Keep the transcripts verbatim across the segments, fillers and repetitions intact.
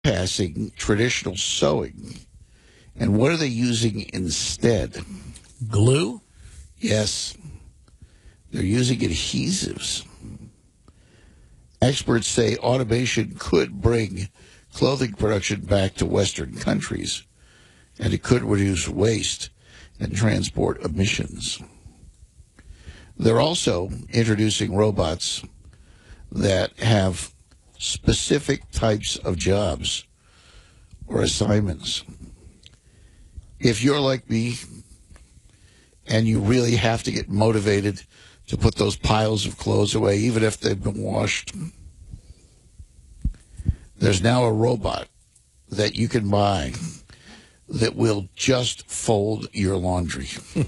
passing traditional sewing. And what are they using instead? Glue? Yes. They're using adhesives. Experts say automation could bring clothing production back to Western countries, and it could reduce waste and transport emissions. They're also introducing robots that have specific types of jobs or assignments. If you're like me and you really have to get motivated to put those piles of clothes away, even if they've been washed, there's now a robot that you can buy that will just fold your laundry.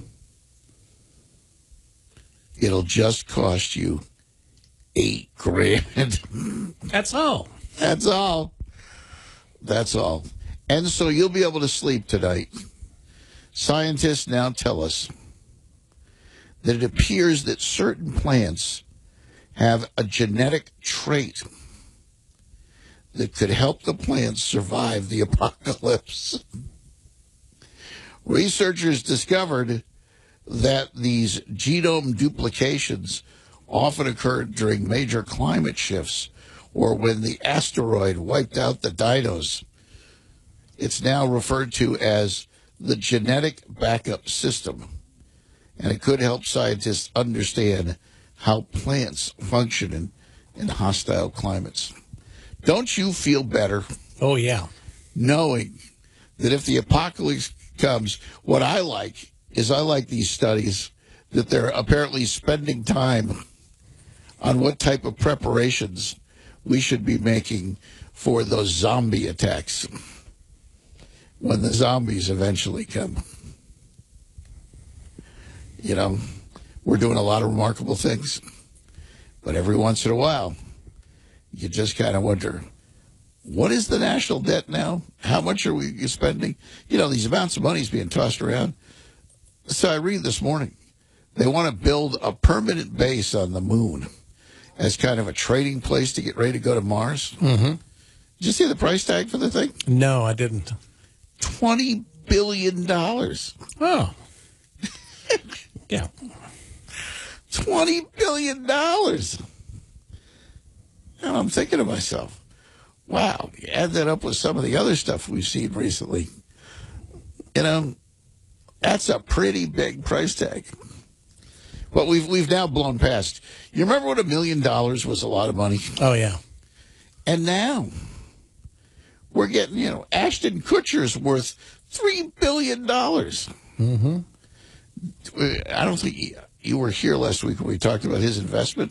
It'll just cost you eight grand. That's all. That's all. That's all. And so you'll be able to sleep tonight. Scientists now tell us that it appears that certain plants have a genetic trait that could help the plants survive the apocalypse. Researchers discovered that these genome duplications often occurred during major climate shifts or when the asteroid wiped out the dinos. It's now referred to as the genetic backup system, and it could help scientists understand how plants function in, in hostile climates. Don't you feel better? Oh, yeah. Knowing that if the apocalypse comes, what I like is I like these studies that they're apparently spending time on what type of preparations we should be making for those zombie attacks when the zombies eventually come. You know, we're doing a lot of remarkable things, but every once in a while, you just kind of wonder, what is the national debt now? How much are we spending? You know, these amounts of money is being tossed around. So I read this morning, they want to build a permanent base on the moon as kind of a trading place to get ready to go to Mars. Mm-hmm. Did you see the price tag for the thing? No, I didn't. twenty billion dollars. Oh. Yeah. twenty billion dollars. And I'm thinking to myself, wow, you add that up with some of the other stuff we've seen recently, you know, that's a pretty big price tag. But we've we've now blown past. You remember when a million dollars was a lot of money? Oh, yeah. And now we're getting, you know, Ashton Kutcher's worth three billion dollars. Mm-hmm. I don't think you were here last week when we talked about his investment.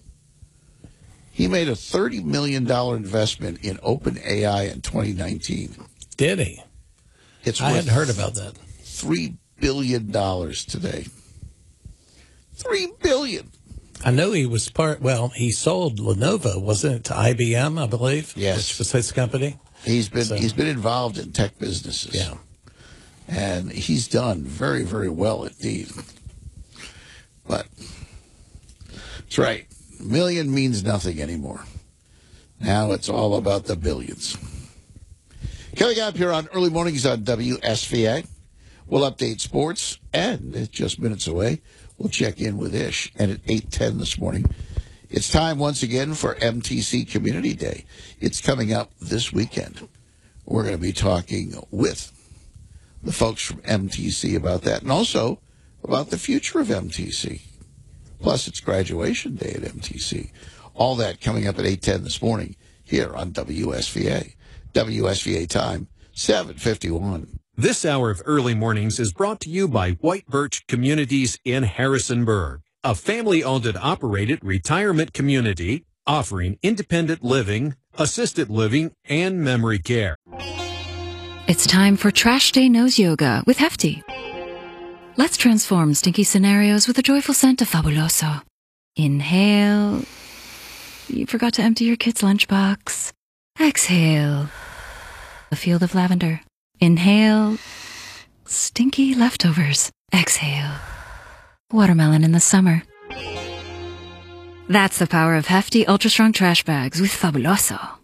He made a thirty million dollars investment in OpenAI in twenty nineteen. Did he? It's I hadn't heard about that. three billion dollars today. three billion dollars. I know he was part, well, he sold Lenovo, wasn't it, to I B M, I believe? Yes. Which was his company. He's been So- he's been involved in tech businesses. Yeah. And he's done very, very well indeed. But that's right. Million means nothing anymore. Now it's all about the billions. Coming up here on Early Mornings on W S V A, we'll update sports, and it's just minutes away, we'll check in with Ish. And at eight ten this morning, it's time once again for M T C Community Day. It's coming up this weekend. We're going to be talking with the folks from M T C about that, and also about the future of M T C. Plus, it's graduation day at M T C. All that coming up at eight ten this morning here on W S V A. W S V A time, seven fifty-one. This hour of Early Mornings is brought to you by White Birch Communities in Harrisonburg, a family-owned and operated retirement community offering independent living, assisted living, and memory care. It's time for Trash Day Nose Yoga with Hefty. Let's transform stinky scenarios with a joyful scent of Fabuloso. Inhale. You forgot to empty your kid's lunchbox. Exhale. A field of lavender. Inhale. Stinky leftovers. Exhale. Watermelon in the summer. That's the power of Hefty Ultra Strong Trash Bags with Fabuloso.